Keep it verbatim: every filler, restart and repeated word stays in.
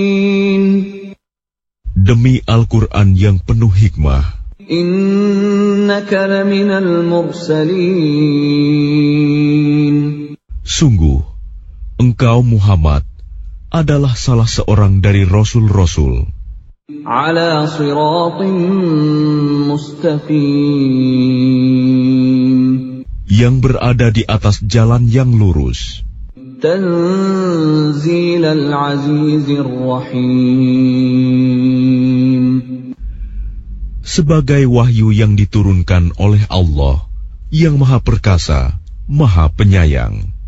Demi Al-Quran yang penuh hikmah, Innaka laminal mursalin. Sungguh, engkau Muhammad adalah salah seorang dari Rasul-Rasul. Ala siratin mustaqim. Yang berada di atas jalan yang lurus. Tanzilal azizir rahim. Sebagai wahyu yang diturunkan oleh Allah yang Maha Perkasa, Maha Penyayang.